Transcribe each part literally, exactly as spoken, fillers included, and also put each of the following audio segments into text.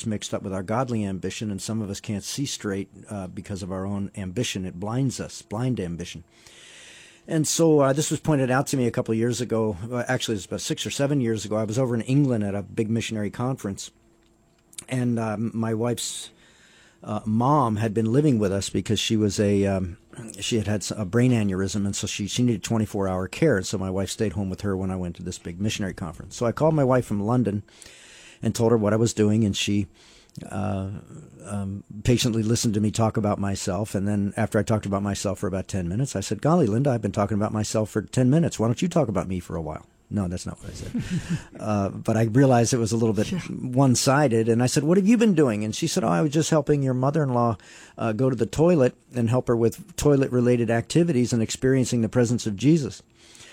gets mixed up with our godly ambition, and some of us can't see straight uh, because of our own ambition. It blinds us, blind ambition. And so uh, this was pointed out to me a couple of years ago. Well, actually, it was about six or seven years ago. I was over in England at a big missionary conference, and uh, my wife's uh, mom had been living with us because she was a um, she had had a brain aneurysm, and so she she needed twenty-four hour care. And so my wife stayed home with her when I went to this big missionary conference. So I called my wife from London and told her what I was doing, and she uh, um, patiently listened to me talk about myself. And then after I talked about myself for about ten minutes, I said, golly, Linda, I've been talking about myself for ten minutes. Why don't you talk about me for a while? No, that's not what I said. uh, but I realized it was a little bit one-sided. And I said, what have you been doing? And she said, oh, I was just helping your mother-in-law uh, go to the toilet and help her with toilet-related activities and experiencing the presence of Jesus.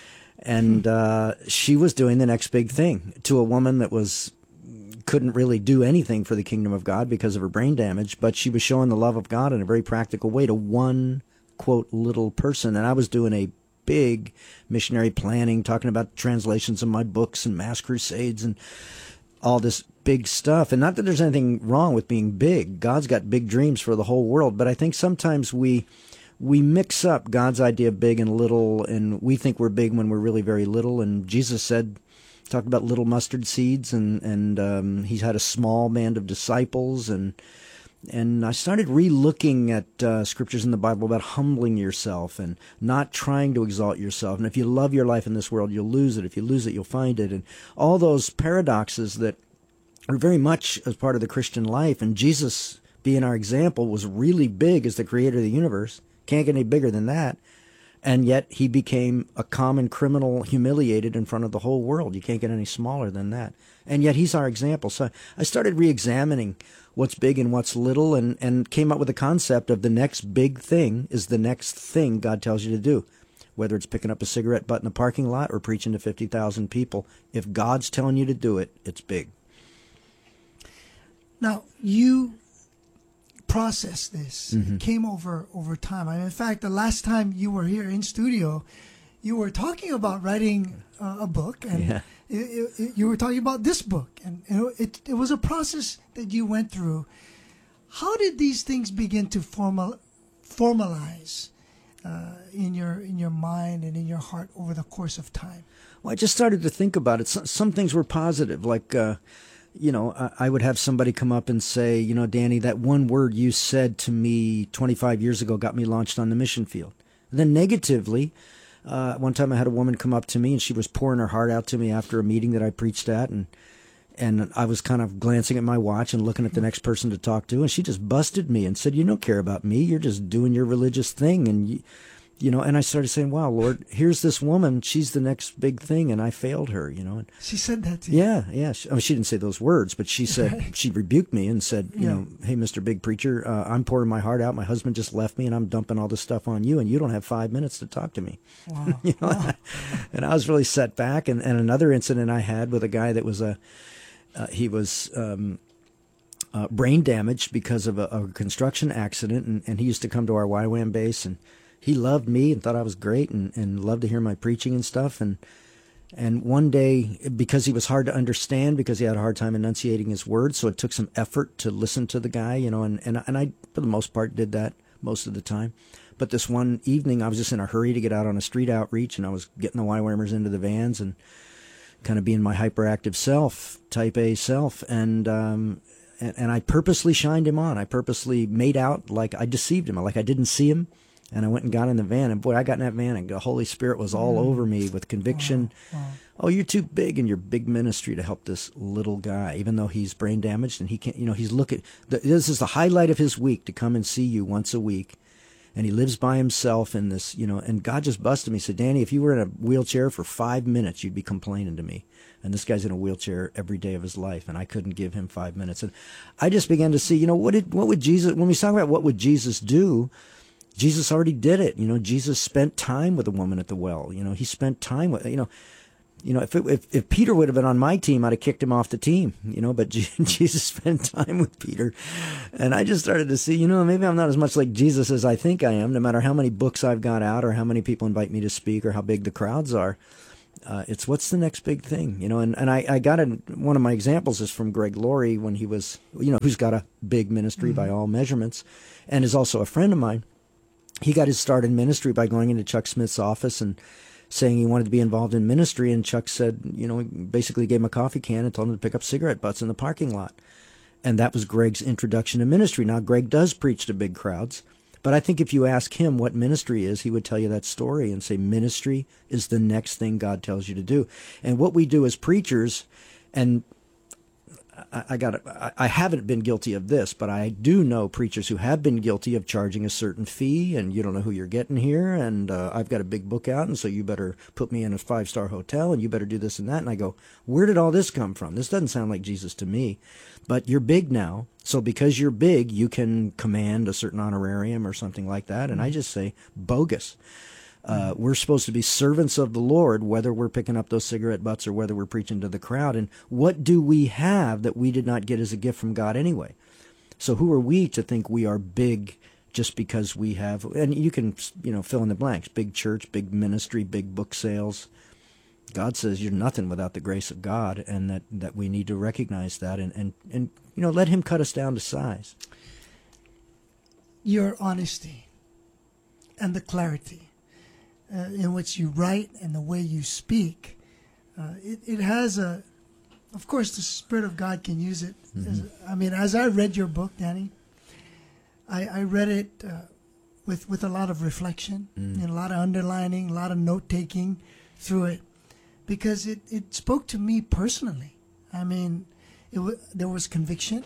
And uh, she was doing the next big thing to a woman that was couldn't really do anything for the kingdom of God because of her brain damage, but she was showing the love of God in a very practical way to one, quote, little person. And I was doing a big missionary planning, talking about translations of my books and mass crusades and all this big stuff. And not that there's anything wrong with being big. God's got big dreams for the whole world. But I think sometimes we we mix up God's idea of big and little, and we think we're big when we're really very little. And Jesus said, talked about little mustard seeds, and, and um, he's had a small band of disciples. And And I started re-looking at uh, scriptures in the Bible about humbling yourself and not trying to exalt yourself. And if you love your life in this world, you'll lose it. If you lose it, you'll find it. And all those paradoxes that are very much as part of the Christian life. And Jesus, being our example, was really big as the creator of the universe. Can't get any bigger than that. And yet he became a common criminal, humiliated in front of the whole world. You can't get any smaller than that. And yet he's our example. So I started re-examining what's big and what's little, and, and came up with the concept of the next big thing is the next thing God tells you to do. Whether it's picking up a cigarette butt in a parking lot or preaching to fifty thousand people, if God's telling you to do it, it's big. Now, you process this. Mm-hmm. It came over over time. I mean, in fact, the last time you were here in studio, you were talking about writing uh, a book, and Yeah. it, it, you were talking about this book, and, and it it was a process that you went through. How did these things begin to formal formalize uh, in your in your mind and in your heart over the course of time? Well, I just started to think about it. Some, some things were positive, like, uh, you know, I, I would have somebody come up and say, you know, Danny, that one word you said to me twenty-five years ago got me launched on the mission field. And then negatively, uh, one time I had a woman come up to me, and she was pouring her heart out to me after a meeting that I preached at, and and I was kind of glancing at my watch and looking at the next person to talk to, and she just busted me and said, you don't care about me. You're just doing your religious thing. And, you, you know, and I started saying, wow, Lord, here's this woman. She's the next big thing, and I failed her, you know. And she said that to you? Yeah, yeah. She, I mean, she didn't say those words, but she said, right. She rebuked me and said, you yeah. know, hey, Mister Big Preacher, uh, I'm pouring my heart out. My husband just left me, and I'm dumping all this stuff on you, and you don't have five minutes to talk to me. Wow. you know? Wow. And I was really set back. And, and another incident I had with a guy that was a, Uh, he was um, uh, brain damaged because of a, a construction accident, and, and he used to come to our Y WAM base, and he loved me and thought I was great, and, and loved to hear my preaching and stuff. And and one day, because he was hard to understand, because he had a hard time enunciating his words, so it took some effort to listen to the guy, you know, and, and, and I, for the most part, did that most of the time. But this one evening, I was just in a hurry to get out on a street outreach, and I was getting the Y WAMers into the vans, and kind of being my hyperactive self, type A self, and, um, and and I purposely shined him on. I purposely made out like I deceived him, like I didn't see him, and I went and got in the van, and boy, I got in that van, and the Holy Spirit was all mm. over me with conviction. Wow. Wow. Oh, you're too big in your big ministry to help this little guy, even though he's brain damaged, and he can't, you know, he's looking, this is the highlight of his week, to come and see you once a week. And he lives by himself in this, you know, and God just busted me. He said, Danny, if you were in a wheelchair for five minutes, you'd be complaining to me. And this guy's in a wheelchair every day of his life, and I couldn't give him five minutes. And I just began to see, you know, what did, what would Jesus, when we talk about what would Jesus do, Jesus already did it. You know, Jesus spent time with a woman at the well. You know, he spent time with, you know, You know, if, it, if if Peter would have been on my team, I'd have kicked him off the team, you know, but Jesus spent time with Peter. And I just started to see, you know, maybe I'm not as much like Jesus as I think I am, no matter how many books I've got out or how many people invite me to speak or how big the crowds are. Uh, it's what's the next big thing, you know, and, and I, I got a, one of my examples is from Greg Laurie when he was, you know, who's got a big ministry mm-hmm. by all measurements and is also a friend of mine. He got his start in ministry by going into Chuck Smith's office and saying he wanted to be involved in ministry. And Chuck said, you know, basically gave him a coffee can and told him to pick up cigarette butts in the parking lot. And that was Greg's introduction to ministry. Now, Greg does preach to big crowds. But I think if you ask him what ministry is, he would tell you that story and say ministry is the next thing God tells you to do. And what we do as preachers, and I, I got I, I haven't been guilty of this, but I do know preachers who have been guilty of charging a certain fee, and you don't know who you're getting here, and uh, I've got a big book out, and so you better put me in a five-star hotel, and you better do this and that. And I go, where did all this come from? This doesn't sound like Jesus to me. But you're big now, so because you're big, you can command a certain honorarium or something like that. And I just say, bogus. Uh, we're supposed to be servants of the Lord, whether we're picking up those cigarette butts or whether we're preaching to the crowd. And what do we have that we did not get as a gift from God anyway? So who are we to think we are big just because we have, and you can, you know, fill in the blanks, big church, big ministry, big book sales. God says you're nothing without the grace of God, and that, that we need to recognize that and, and, and, you know, let him cut us down to size. Your honesty and the clarity uh, in which you write and the way you speak, uh, it, it has a, of course, the Spirit of God can use it. Mm-hmm. As, I mean, as I read your book, Danny, I, I read it uh, with, with a lot of reflection, mm. and a lot of underlining, a lot of note-taking through it. Because it, it spoke to me personally. I mean, it w- there was conviction,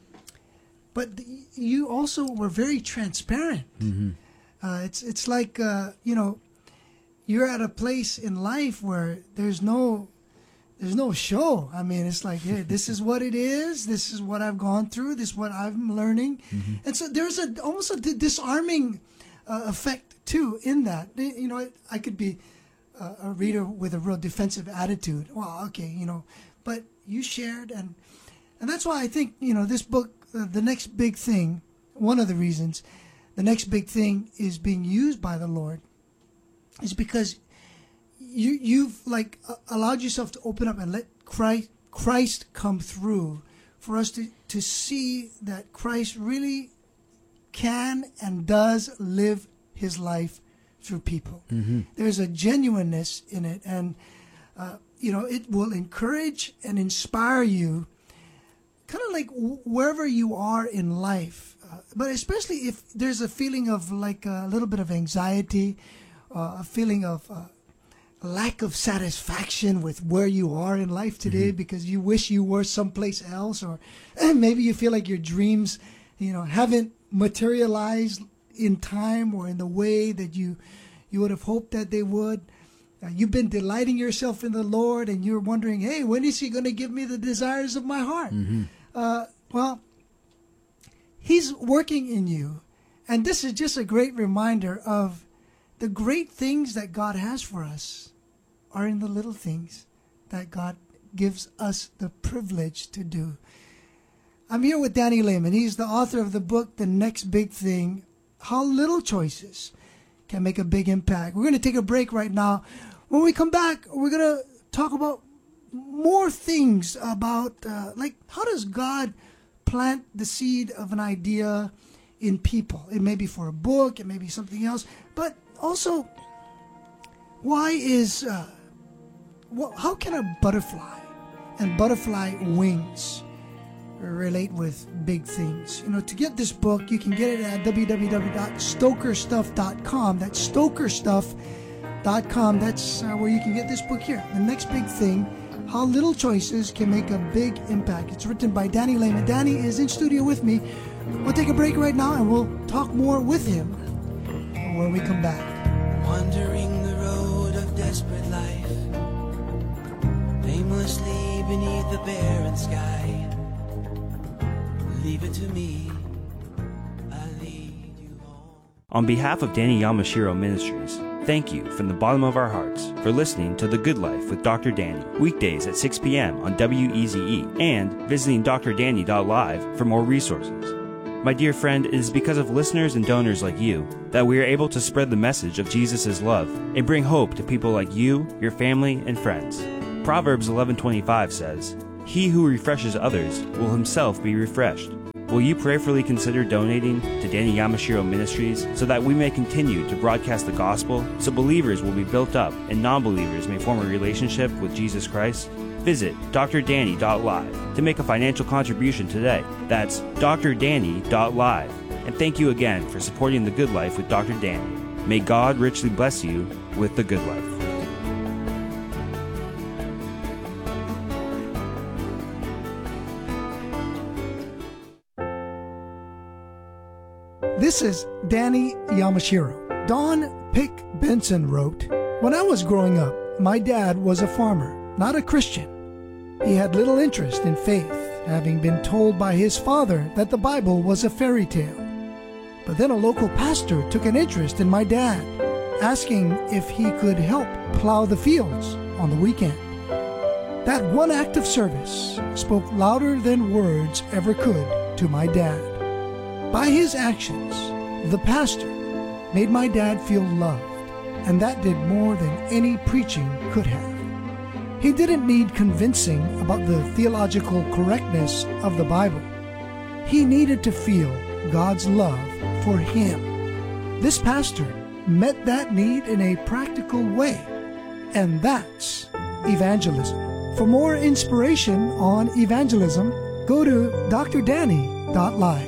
but th- you also were very transparent. Mm-hmm. Uh, it's it's like uh, you know, you're at a place in life where there's no there's no show. I mean, it's like, hey, this is what it is. This is what I've gone through. This is what I'm learning, mm-hmm. and so there's a almost a d- disarming uh, effect too in that. You know, I, I could be Uh, a reader with a real defensive attitude. Well, okay, you know, but you shared, and and that's why I think, you know, this book, uh, the next big thing, one of the reasons the next big thing is being used by the Lord is because you you've like uh, allowed yourself to open up and let Christ Christ come through for us to to see that Christ really can and does live his life through people. Mm-hmm. There's a genuineness in it, and uh, you know, it will encourage and inspire you, kind of like w- wherever you are in life. Uh, but especially if there's a feeling of like a little bit of anxiety, uh, a feeling of uh, lack of satisfaction with where you are in life today, mm-hmm. because you wish you were someplace else, or maybe you feel like your dreams, you know, haven't materialized in time or in the way that you you would have hoped that they would. Uh, you've been delighting yourself in the Lord, and you're wondering, hey, when is he going to give me the desires of my heart? Mm-hmm. Uh, well, he's working in you, and this is just a great reminder of the great things that God has for us are in the little things that God gives us the privilege to do. I'm here with Danny Lehman. He's the author of the book, The Next Big Thing, How Little Choices Can Make a Big Impact. We're going to take a break right now. When we come back, we're going to talk about more things about, uh, like, how does God plant the seed of an idea in people? It may be for a book, it may be something else, but also, why is, uh, well, how can a butterfly and butterfly wings relate with big things? You know, to get this book, you can get it at w w w dot stoker stuff dot com. That's stoker stuff dot com. That's uh, where you can get this book here. The Next Big Thing, How Little Choices Can Make a Big Impact. It's written by Danny Lehman. Danny is in studio with me. We'll take a break right now, and we'll talk more with him when we come back. Wandering the road of desperate life, aimlessly beneath the barren sky. Leave it to me, I lead you home. On behalf of Danny Yamashiro Ministries, thank you from the bottom of our hearts for listening to The Good Life with Doctor Danny, weekdays at six p.m. on W E Z E, and visiting d r danny dot live for more resources. My dear friend, it is because of listeners and donors like you that we are able to spread the message of Jesus' love and bring hope to people like you, your family, and friends. Proverbs eleven twenty-five says, "He who refreshes others will himself be refreshed." Will you prayerfully consider donating to Danny Yamashiro Ministries so that we may continue to broadcast the gospel, so believers will be built up and non-believers may form a relationship with Jesus Christ? Visit d r danny dot live to make a financial contribution today. That's d r danny dot live. And thank you again for supporting The Good Life with Doctor Danny. May God richly bless you with The Good Life. This is Danny Yamashiro. Don Pick Benson wrote, "When I was growing up, my dad was a farmer, not a Christian. He had little interest in faith, having been told by his father that the Bible was a fairy tale. But then a local pastor took an interest in my dad, asking if he could help plow the fields on the weekend. That one act of service spoke louder than words ever could to my dad. By his actions, the pastor made my dad feel loved, and that did more than any preaching could have. He didn't need convincing about the theological correctness of the Bible. He needed to feel God's love for him. This pastor met that need in a practical way, and that's evangelism. For more inspiration on evangelism, go to d r danny dot live.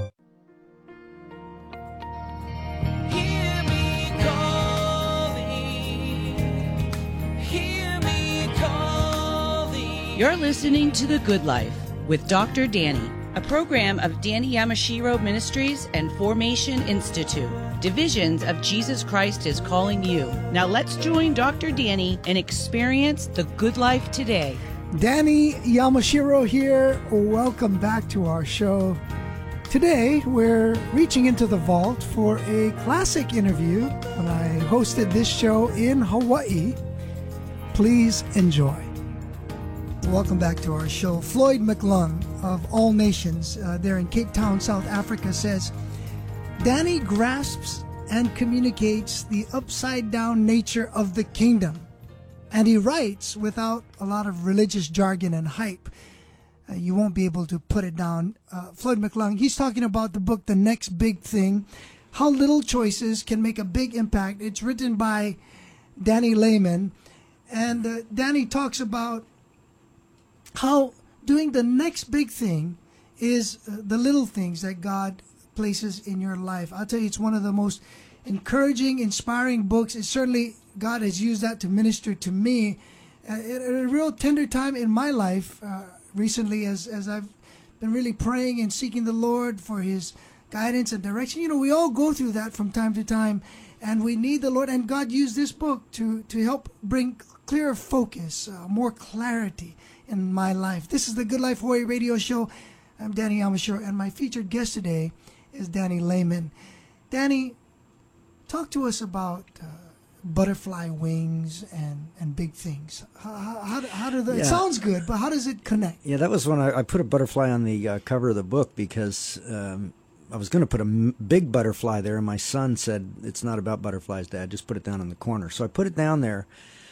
You're listening to The Good Life with Doctor Danny, a program of Danny Yamashiro Ministries and Formation Institute, divisions of Jesus Christ is Calling You. Now let's join Doctor Danny and experience the good life today. Danny Yamashiro here. Welcome back to our show. Today we're reaching into the vault for a classic interview when I hosted this show in Hawaii. Please enjoy. Welcome back to our show. Floyd McClung of All Nations uh, there in Cape Town, South Africa says, Danny grasps and communicates the upside-down nature of the kingdom. And he writes without a lot of religious jargon and hype. Uh, you won't be able to put it down. Uh, Floyd McClung, he's talking about the book, The Next Big Thing, How Little Choices Can Make a Big Impact. It's written by Danny Lehman. And uh, Danny talks about how doing the next big thing is uh, the little things that God places in your life. I'll tell you, it's one of the most encouraging, inspiring books. It's certainly, God has used that to minister to me uh, at a real tender time in my life uh, recently as, as I've been really praying and seeking the Lord for His guidance and direction. You know, we all go through that from time to time, and we need the Lord. And God used this book to, to help bring clearer focus, uh, more clarity in my life. This is the Good Life Hawaii radio show. I'm Danny Yamashiro, and my featured guest today is Danny Lehman. Danny, talk to us about uh, butterfly wings and, and big things. How, how, how, do, how do the, yeah. It sounds good, but how does it connect? Yeah, that was when I, I put a butterfly on the uh, cover of the book because um, I was going to put a m- big butterfly there, and my son said, it's not about butterflies, Dad, just put it down in the corner. So I put it down there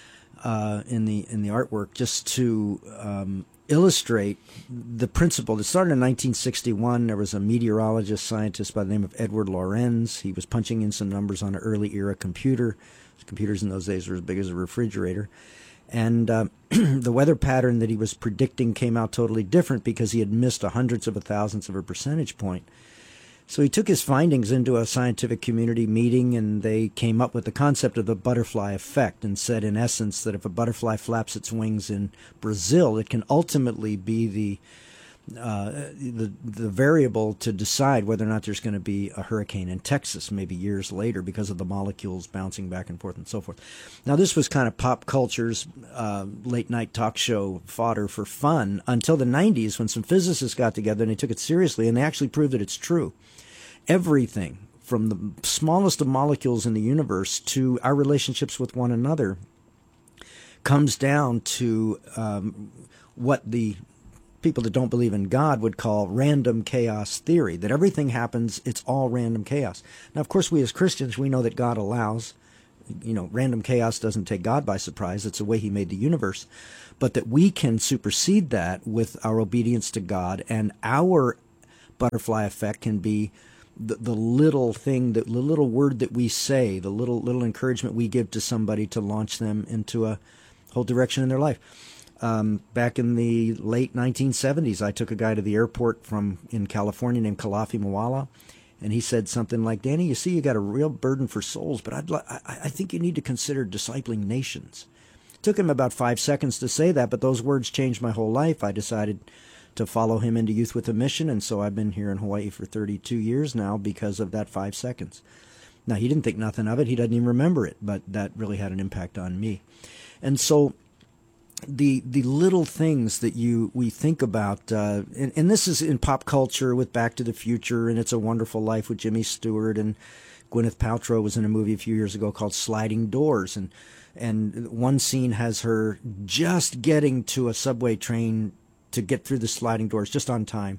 Uh, in the in the artwork just to um, illustrate the principle. It started in nineteen sixty-one. There was a meteorologist scientist by the name of Edward Lorenz. He was punching in some numbers on an early era computer. Computers in those days were as big as a refrigerator. And uh, the weather pattern that he was predicting came out totally different because he had missed a hundredths of a thousandth of a percentage point. So he took his findings into a scientific community meeting, and they came up with the concept of the butterfly effect and said, in essence, that if a butterfly flaps its wings in Brazil, it can ultimately be the uh, the, the variable to decide whether or not there's going to be a hurricane in Texas maybe years later because of the molecules bouncing back and forth and so forth. Now, this was kind of pop culture's uh, late-night talk show fodder for fun until the nineties when some physicists got together and they took it seriously, and they actually proved that it's true. Everything from the smallest of molecules in the universe to our relationships with one another comes down to um, what the people that don't believe in God would call random chaos theory, that everything happens, it's all random chaos. Now, of course, we as Christians, we know that God allows, you know, random chaos doesn't take God by surprise. It's the way he made the universe. But that we can supersede that with our obedience to God, and our butterfly effect can be the, the little thing, that the little word that we say, the little little encouragement we give to somebody to launch them into a whole direction in their life. Um, back in the late nineteen seventies, I took a guy to the airport from in California named Kalafi Moala, and he said something like, "Danny, you see, you got a real burden for souls, but I'd li- I, I think you need to consider discipling nations." It took him about five seconds to say that, but those words changed my whole life. I decided to follow him into Youth with a Mission, and so I've been here in Hawaii for thirty-two years now because of that five seconds. Now, he didn't think nothing of it. He doesn't even remember it, but that really had an impact on me. And so the the little things that you we think about, uh, and, and this is in pop culture with Back to the Future and It's a Wonderful Life with Jimmy Stewart, and Gwyneth Paltrow was in a movie a few years ago called Sliding Doors, and and one scene has her just getting to a subway train to get through the sliding doors just on time,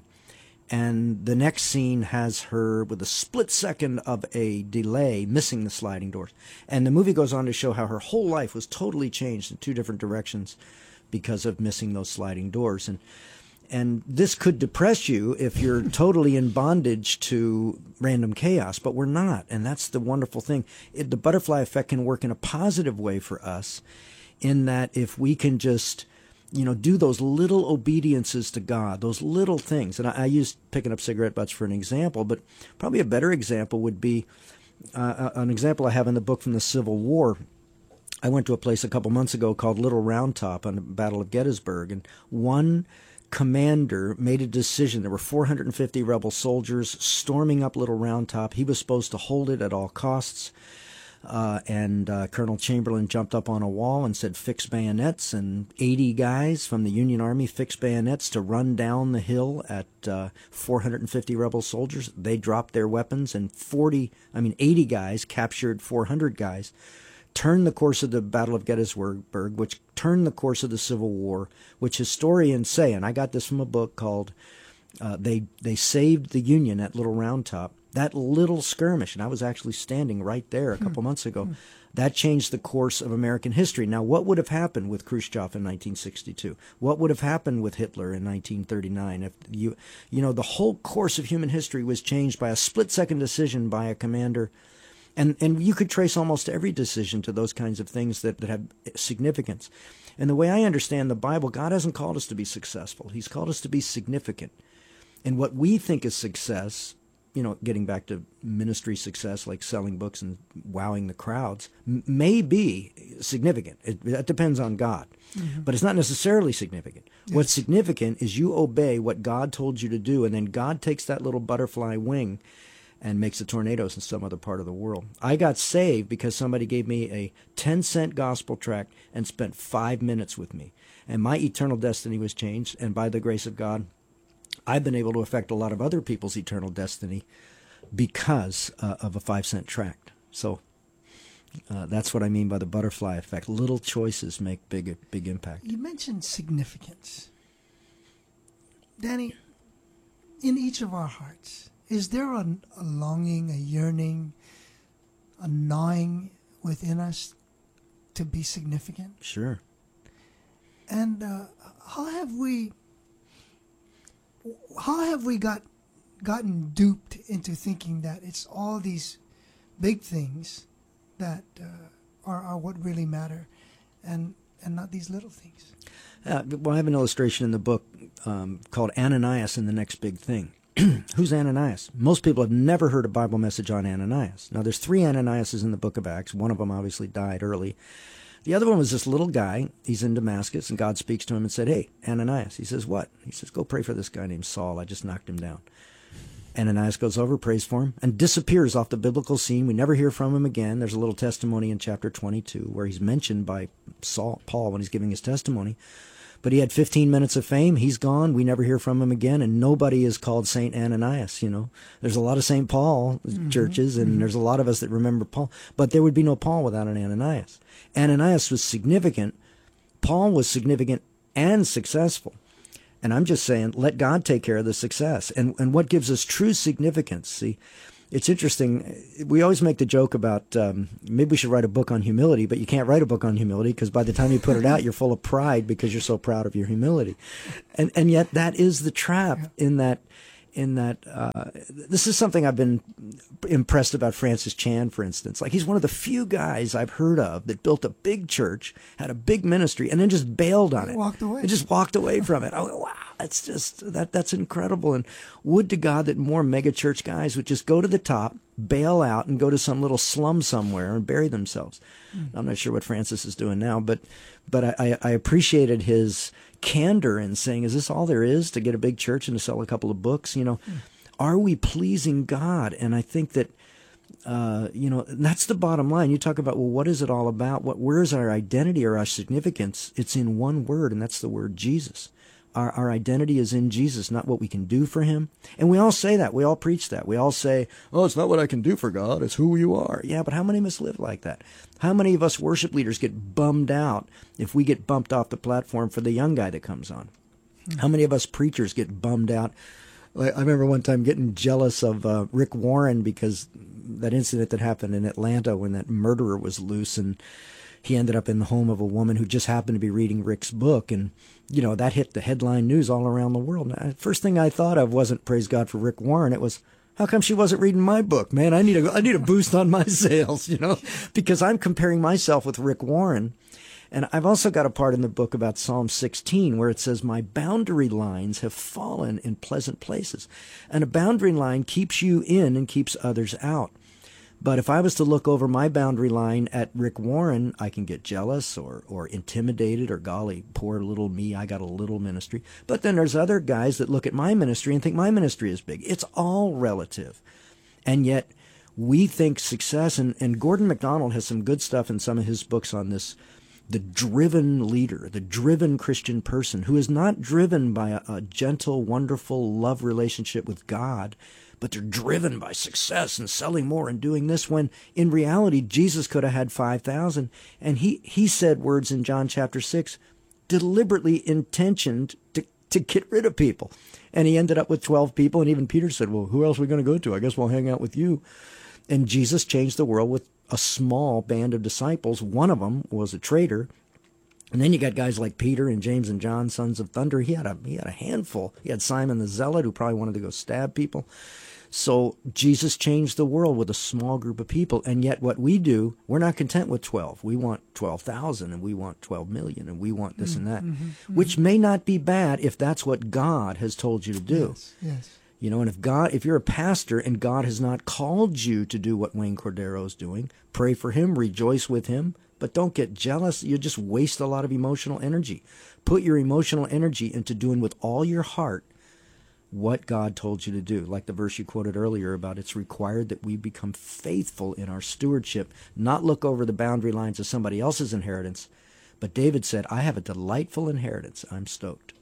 and the next scene has her with a split second of a delay missing the sliding doors. And the movie goes on to show how her whole life was totally changed in two different directions because of missing those sliding doors. And and this could depress you if you're totally in bondage to random chaos, but we're not. And that's the wonderful thing. It, the butterfly effect can work in a positive way for us, in that if we can just, you know, do those little obediences to God, those little things. And I, I used picking up cigarette butts for an example, but probably a better example would be uh, an example I have in the book from the Civil War. I went to a place a couple months ago called Little Round Top on the Battle of Gettysburg, and one commander made a decision. There were four hundred fifty rebel soldiers storming up Little Round Top. He was supposed to hold it at all costs. Uh, and uh, Colonel Chamberlain jumped up on a wall and said, "Fix bayonets," and eighty guys from the Union Army fixed bayonets to run down the hill at uh, four hundred fifty rebel soldiers. They dropped their weapons, and forty, I mean, eighty guys captured four hundred guys, turned the course of the Battle of Gettysburg, which turned the course of the Civil War, which historians say, and I got this from a book called uh, they, they Saved the Union at Little Round Top. That little skirmish, and I was actually standing right there a couple hmm. months ago, hmm. that changed the course of American history. Now, what would have happened with Khrushchev in nineteen sixty-two? What would have happened with Hitler in nineteen thirty-nine? If you, you know, the whole course of human history was changed by a split-second decision by a commander. And and you could trace almost every decision to those kinds of things that, that have significance. And the way I understand the Bible, God hasn't called us to be successful. He's called us to be significant. And what we think is success, you know, getting back to ministry success, like selling books and wowing the crowds, m- may be significant. It, that depends on God. Mm-hmm. But it's not necessarily significant. Yes. What's significant is you obey what God told you to do, and then God takes that little butterfly wing and makes the tornadoes in some other part of the world. I got saved because somebody gave me a ten cent gospel tract and spent five minutes with me. And my eternal destiny was changed, and by the grace of God, I've been able to affect a lot of other people's eternal destiny because uh, of a five cent tract. So uh, that's what I mean by the butterfly effect. Little choices make big, big impact. You mentioned significance. Danny, in each of our hearts, is there a, a longing, a yearning, a gnawing within us to be significant? Sure. And uh, how have we... How have we got gotten duped into thinking that it's all these big things that uh, are, are what really matter, and and not these little things? Uh, well, I have an illustration in the book um, called Ananias and the Next Big Thing. Who's Ananias? Most people have never heard a Bible message on Ananias. Now, there's three Ananiases in the book of Acts. One of them obviously died early. The other one was this little guy. He's in Damascus, and God speaks to him and said, "Hey, Ananias." He says, "What?" He says, "Go pray for this guy named Saul. I just knocked him down." Ananias goes over, prays for him, and disappears off the biblical scene. We never hear from him again. There's a little testimony in chapter twenty-two where he's mentioned by Saul, Paul when he's giving his testimony. But he had fifteen minutes of fame. He's gone. We never hear from him again, and nobody is called Saint Ananias, you know. There's a lot of Saint Paul mm-hmm. churches, and mm-hmm. there's a lot of us that remember Paul. But there would be no Paul without an Ananias. Ananias was significant. Paul was significant and successful. And I'm just saying, let God take care of the success. And and what gives us true significance? See, it's interesting. We always make the joke about um, maybe we should write a book on humility, but you can't write a book on humility because by the time you put it out, you're full of pride because you're so proud of your humility. And and yet that is the trap in that. In that, uh, this is something I've been impressed about Francis Chan, for instance. Like, he's one of the few guys I've heard of that built a big church, had a big ministry, and then just bailed on it. Walked away. And just walked away from it. I went, wow, that's just, that that's incredible. And would to God that more mega church guys would just go to the top, bail out, and go to some little slum somewhere and bury themselves. Mm. I'm not sure what Francis is doing now, but but I, I, I appreciated his candor in saying, is this all there is to get a big church and to sell a couple of books? You know, mm. are we pleasing God? And I think that, uh, you know, that's the bottom line. You talk about, well, what is it all about? What, where's our identity or our significance? It's in one word, and that's the word Jesus. Our, our identity is in Jesus, not what we can do for him. And we all say that. We all preach that. We all say, oh, it's not what I can do for God. It's who you are. Yeah, but how many of us live like that? How many of us worship leaders get bummed out if we get bumped off the platform for the young guy that comes on? Hmm. How many of us preachers get bummed out? I remember one time getting jealous of uh, Rick Warren because that incident that happened in Atlanta when that murderer was loose, and he ended up in the home of a woman who just happened to be reading Rick's book. And, you know, that hit the headline news all around the world. Now, first thing I thought of wasn't praise God for Rick Warren. It was, how come she wasn't reading my book? Man, I need a, I need a boost on my sales, you know, because I'm comparing myself with Rick Warren. And I've also got a part in the book about Psalm sixteen where it says, my boundary lines have fallen in pleasant places. And a boundary line keeps you in and keeps others out. But if I was to look over my boundary line at Rick Warren, I can get jealous or, or intimidated or, golly, poor little me, I got a little ministry. But then there's other guys that look at my ministry and think my ministry is big. It's all relative. And yet we think success, and, and Gordon MacDonald has some good stuff in some of his books on this, the driven leader, the driven Christian person who is not driven by a, a gentle, wonderful love relationship with God, but they're driven by success and selling more and doing this, when in reality, Jesus could have had five thousand. And he, he said words in John chapter six, deliberately intentioned to, to get rid of people. And he ended up with twelve people. And even Peter said, well, who else are we going to go to? I guess we'll hang out with you. And Jesus changed the world with a small band of disciples. One of them was a traitor. And then you got guys like Peter and James and John, sons of thunder. He had a, he had a handful. He had Simon the Zealot, who probably wanted to go stab people. So Jesus changed the world with a small group of people. And yet what we do, we're not content with twelve. We want twelve thousand, and we want twelve million, and we want this mm-hmm, and that, mm-hmm, which may not be bad if that's what God has told you to do. Yes, yes. You know, and if God, if you're a pastor and God has not called you to do what Wayne Cordero is doing, pray for him, rejoice with him, but don't get jealous. You just waste a lot of emotional energy. Put your emotional energy into doing with all your heart what God told you to do. Like the verse you quoted earlier about, it's required that we become faithful in our stewardship, not look over the boundary lines of somebody else's inheritance. But David said, I have a delightful inheritance. I'm stoked.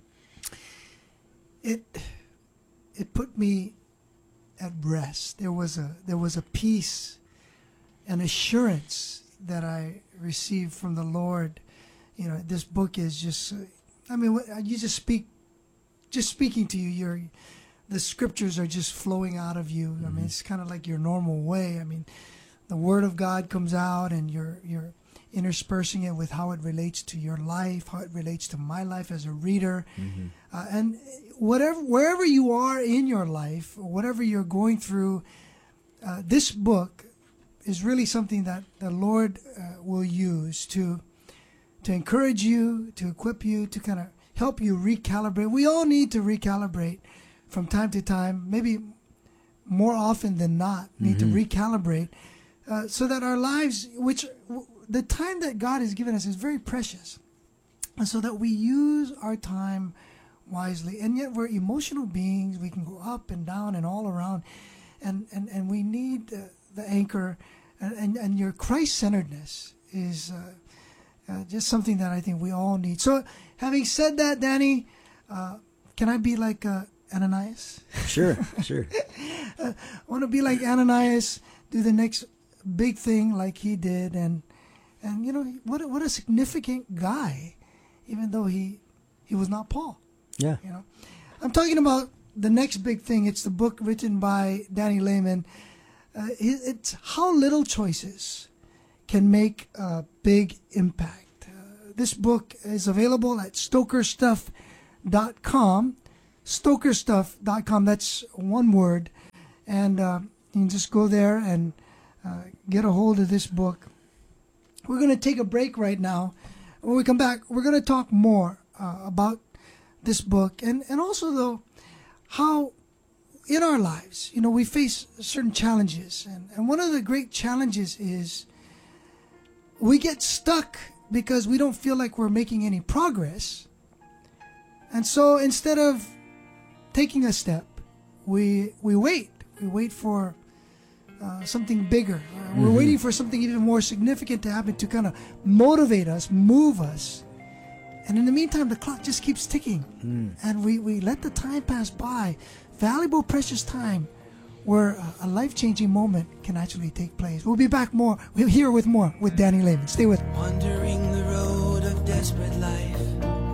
It it put me at rest. There was a there was a peace, an assurance that I received from the Lord. You know, this book is just, I mean, you just speak Just speaking to you, your the scriptures are just flowing out of you. Mm-hmm. I mean, it's kind of like your normal way. I mean, the Word of God comes out, and you're you're interspersing it with how it relates to your life, how it relates to my life as a reader, mm-hmm. uh, and whatever wherever you are in your life, whatever you're going through, uh, this book is really something that the Lord uh, will use to to encourage you, to equip you, to kind of help you recalibrate. We all need to recalibrate from time to time, maybe more often than not, need mm-hmm. to recalibrate uh, so that our lives, which w- the time that God has given us is very precious, and so that we use our time wisely. And yet we're emotional beings. We can go up and down and all around, and, and, and we need uh, the anchor, and, and, and your Christ-centeredness is uh, uh, just something that I think we all need. So having said that, Danny, uh, can I be like uh, Ananias? Sure, sure. uh, I want to be like Ananias, do the next big thing like he did, and and you know what? A, what a significant guy, even though he he was not Paul. Yeah. You know, I'm talking about the next big thing. It's the book written by Danny Lehman. Uh, it, it's how little choices can make a big impact. Uh, this book is available at stoker stuff dot com. stoker stuff dot com. That's one word. And uh, you can just go there and uh, get a hold of this book. We're going to take a break right now. When we come back, we're going to talk more uh, about this book, and, and also, though, how in our lives, you know, we face certain challenges. And, and one of the great challenges is we get stuck because we don't feel like we're making any progress. And so instead of taking a step, we we wait. We wait for uh, something bigger. Uh, we're Mhm. waiting for something even more significant to happen to kind of motivate us, move us. And in the meantime, the clock just keeps ticking. Mm. And we, we let the time pass by. Valuable, precious time where a, a life-changing moment can actually take place. We'll be back more. We'll hear with more with Danny Lehman. Stay with us. Wandering the road of desperate life,